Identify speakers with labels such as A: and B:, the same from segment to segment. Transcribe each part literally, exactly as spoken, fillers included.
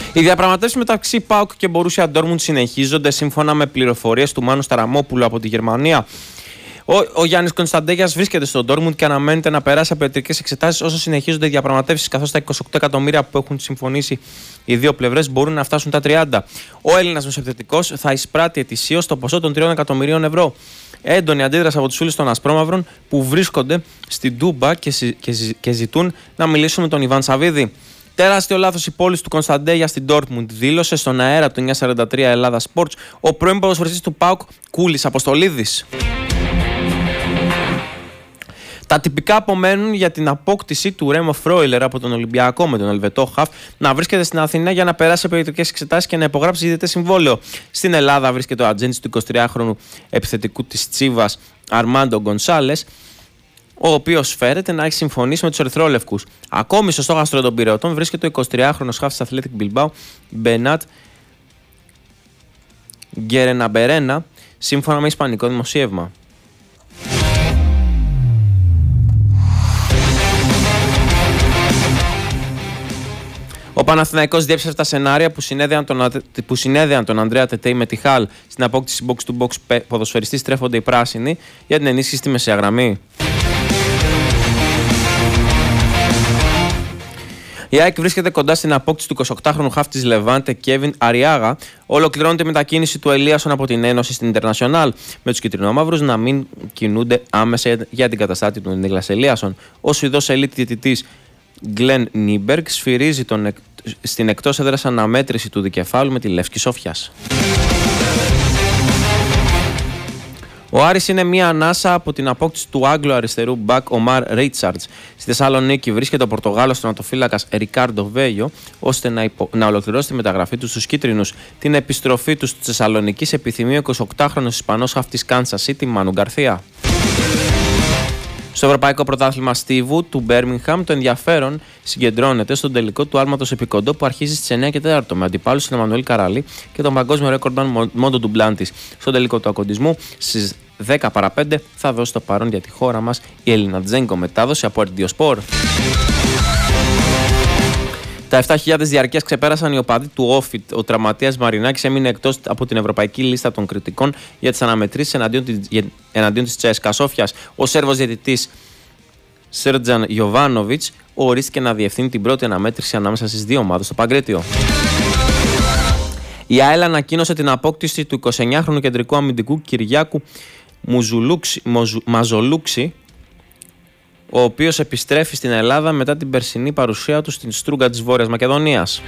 A: Οι διαπραγματεύσεις μεταξύ ΠΑΟΚ και Μπορούσια Ντόρτμουντ συνεχίζονται σύμφωνα με πληροφορίες του Μάνου Σταραμόπουλου από τη Γερμανία. Ο, ο Γιάννης Κωνσταντέγιας βρίσκεται στον Ντόρτμουντ και αναμένεται να περάσει από ιατρικές εξετάσεις όσο συνεχίζονται οι διαπραγματεύσεις, καθώς τα είκοσι οκτώ εκατομμύρια που έχουν συμφωνήσει οι δύο πλευρές μπορούν να φτάσουν τα τριάντα. Ο Έλληνας μεσοεπιθετικός θα εισπράττει ετησίως το ποσό των τριών εκατομμυρίων ευρώ. Έντονη αντίδραση από τους φίλους των Ασπρόμαυρων που βρίσκονται στην Τούμπα και, συ, και, και ζητούν να μιλήσουν με τον Ιβάν Σαββίδη. Τεράστιο λάθος η πώληση του Κωνσταντέγια στην Ντόρτμουντ, δήλωσε στον αέρα του εννιακόσια σαράντα τρία Ελλάδα Sports ο πρώην ποδοσφαιριστής του ΠΑΟΚ Κούλης Αποστολίδης. Τα τυπικά απομένουν για την απόκτηση του Ρέμο Φρόιλερ από τον Ολυμπιακό με τον Ελβετό Χαφ να βρίσκεται στην Αθήνα για να περάσει από ιατρικές εξετάσεις και να υπογράψει διαιτητές συμβόλαιο. Στην Ελλάδα βρίσκεται ο ατζέντης του εικοσιτριάχρονου επιθετικού της Τσίβας Αρμάντο Γκονσάλες, ο οποίος φέρεται να έχει συμφωνήσει με τους ερυθρόλευκους. Ακόμη στο στόχαστρο των Πειραιωτών βρίσκεται ο εικοσιτριάχρονος χαφ της Athletic Bilbao Μπενάτ Γκερεναμπερένα, σύμφωνα με ισπανικό δημοσίευμα. Ο Παναθηναϊκός διέψευσε τα σενάρια που συνέδεαν τον, που συνέδεαν τον Ανδρέα Τετέι με τη Χαλ στην απόκτηση box-to-box ποδοσφαιριστής τρέφονται οι πράσινοι για την ενίσχυση στη μεσαία γραμμή. Η ΑΕΚ βρίσκεται κοντά στην απόκτηση του εικοσιοκτάχρονου χαφ της Λεβάντε Κέβιν Αριάγα. Ολοκληρώνεται η μετακίνηση του Ελίασον από την Ένωση στην Ιντερνασιονάλ, με τους κυτρινόμαυρους να μην κινούνται άμεσα για την καταστάτη του Νίγλας Ελίασον. Ο Σουηδός ελίτ διαιτητής Γκλεν Νίμπεργκ σφυρίζει τον, στην εκτός έδρας αναμέτρηση του δικεφάλου με τη Λεύσκη Σόφιας. Ο Άρης είναι μία ανάσα από την απόκτηση του Άγγλου αριστερού μπακ Ομάρ Ρίτσαρτς. Στη Θεσσαλονίκη βρίσκεται ο Πορτογάλος τερματοφύλακας Ρικάρντο Βέγιο, ώστε να, υπο... να ολοκληρώσει τη μεταγραφή του στους κίτρινους. Την επιστροφή του στη Θεσσαλονίκη επιθυμεί ο εικοσιοκτάχρονος Ισπανός χαφ της Κάνσας Σίτι Μάνου Γκαρθία. Στο Ευρωπαϊκό Πρωτάθλημα Στίβου του Μπέρμιγχαμ το ενδιαφέρον συγκεντρώνεται στον τελικό του άλματος επικοντό που αρχίζει στις εννιά και τέσσερα με αντιπάλους τον Εμμανουέλ Καράλη και τον παγκόσμιο ρέκορντμαν Μόντο Ντουμπλάντης. Στον τελικό του ακοντισμού στις δέκα παρά πέντε θα δώσει το παρόν για τη χώρα μας η Έλληνα Τζέγκο, μετάδοση από Ερντιοσπορ. Τα επτά χιλιάδες διαρκείας ξεπέρασαν οι οπαδοί του Όφιτ. Ο τραυματίας Μαρινάκης έμεινε εκτός από την ευρωπαϊκή λίστα των κριτικών για τις αναμετρήσεις εναντίον, εναντίον της Τσέσκα Σόφιας. Ο Σέρβος διαιτητής Σέρτζαν Γιοβάνοβιτς ορίστηκε να διευθύνει την πρώτη αναμέτρηση ανάμεσα στις δύο ομάδες στο Παγκρίτιο. Η ΑΕΛ ανακοίνωσε την απόκτηση του εικοσιεννιάχρονου κεντρικού αμυντικού Κυριάκου Μαζολούξη, ο οποίος επιστρέφει στην Ελλάδα μετά την περσινή παρουσία του στην Στρούγκα της Βόρειας Μακεδονίας.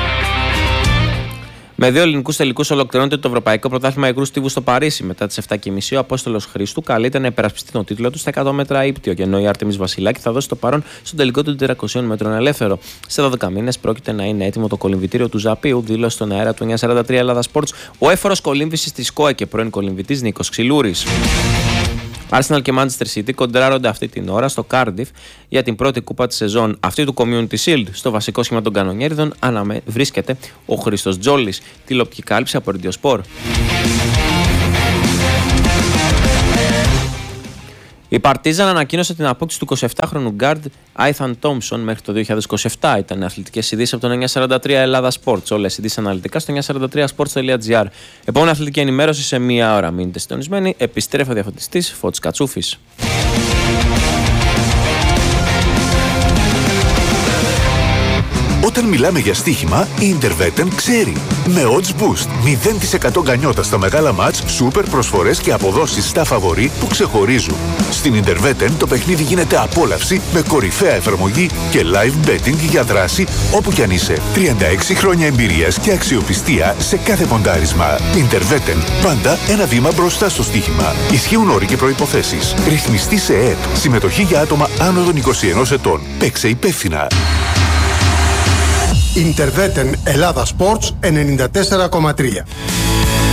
A: Με δύο ελληνικούς τελικούς ολοκληρώνεται το Ευρωπαϊκό Πρωτάθλημα Υγρού Στίβου στο Παρίσι. Μετά τις επτά και μισή ο Απόστολος Χρήστου καλείται να υπερασπιστεί τον τίτλο του στα εκατό μέτρα ύπτιο, και ενώ η Άρτεμις Βασιλάκη θα δώσει το παρόν στον τελικό του τετρακοσίων μέτρων ελεύθερο. Σε δώδεκα μήνες πρόκειται να είναι έτοιμο το κολυμβητήριο του Ζαπίου, δήλωσε στον αέρα του εννιακόσια σαράντα τρία Ελλάδα Sports ο έφορος κολύμβησης της ΚΟΕ και πρώην κολυμβητής Νίκος Ξυλούρης. Arsenal και Manchester City κοντράρονται αυτή την ώρα στο Cardiff για την πρώτη κούπα της σεζόν αυτή του Community Shield. Στο βασικό σχήμα των κανονιέριδων αναμε... βρίσκεται ο Χρήστος Τζόλης. Τηλεοπτική κάλυψη από Ερντιοσπορ. Η Παρτίζαν ανακοίνωσε την απόκτηση του εικοσιεπτάχρονου γκάρντ Άιθαν Τόμψον μέχρι το δύο χιλιάδες είκοσι επτά. Ήταν αθλητικές ειδήσεις από τον εννιακόσια σαράντα τρία Ελλάδα Sports. Όλες οι ειδήσεις αναλυτικά στο εννιακόσια σαράντα τρία sports τελεία gr. Επόμενη αθλητική ενημέρωση σε μία ώρα. Μείνετε συντονισμένοι. Επιστρέφει ο διαφωτιστής Φώτης Κατσούφης.
B: Όταν μιλάμε για στοίχημα, η Interveten ξέρει. Με odds boost, μηδέν τοις εκατό γκανιότα στα μεγάλα μάτς, σούπερ προσφορές και αποδόσεις στα φαβορί που ξεχωρίζουν. Στην Interveten το παιχνίδι γίνεται απόλαυση με κορυφαία εφαρμογή και live betting για δράση όπου κι αν είσαι. τριάντα έξι χρόνια εμπειρίας και αξιοπιστία σε κάθε ποντάρισμα. Interveten, πάντα ένα βήμα μπροστά στο στοίχημα. Ισχύουν όροι και προϋποθέσεις. Ρυθμιστή σε ΕΕΠ. Συμμετοχή για άτομα άνω των είκοσι ενός ετών. Παίξε υπεύθυνα.
C: Interveten Ελλάδα Sports ενενήντα τέσσερα κόμμα τρία.